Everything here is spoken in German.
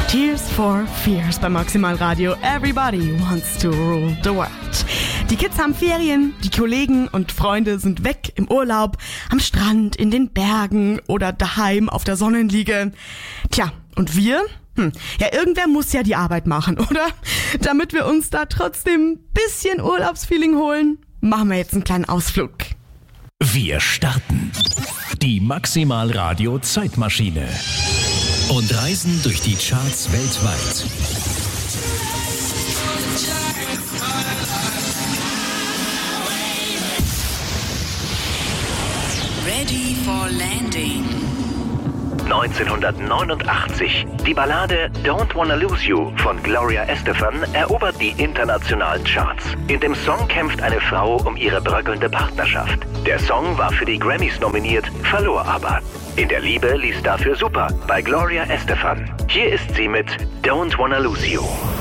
Tears for Fears bei Maximal Radio. Everybody wants to rule the world. Die Kids haben Ferien, die Kollegen und Freunde sind weg im Urlaub, am Strand, in den Bergen oder daheim auf der Sonnenliege. Tja, und wir? Ja, irgendwer muss ja die Arbeit machen, oder? Damit wir uns da trotzdem ein bisschen Urlaubsfeeling holen, machen wir jetzt einen kleinen Ausflug. Wir starten die Maximal Radio Zeitmaschine und reisen durch die Charts weltweit. Ready for landing. 1989. Die Ballade Don't Wanna Lose You von Gloria Estefan erobert die internationalen Charts. In dem Song kämpft eine Frau um ihre bröckelnde Partnerschaft. Der Song war für die Grammys nominiert, verlor aber. In der Liebe lief dafür super bei Gloria Estefan. Hier ist sie mit Don't Wanna Lose You.